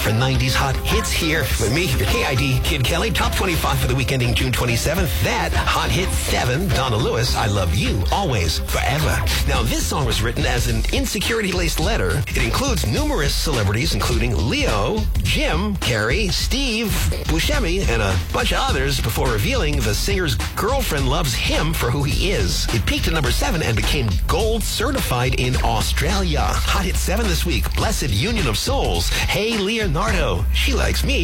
for 90s hot hits here with me, your KID Kid Kelly. Top 25 for the week ending June 27th. That Hot Hit 7, Donna Lewis, I Love You, Always, Forever. Now, this song was written as an insecurity-laced letter. It includes numerous celebrities, including Leo, Jim, Carrie, Steve, Buscemi, and a bunch of others before revealing the singer's girlfriend loves him for who he is. It peaked at number 7 and became gold certified in Australia. Hot Hit 7 this week, Blessed Union of Souls. Hey Leonardo, She Likes Me.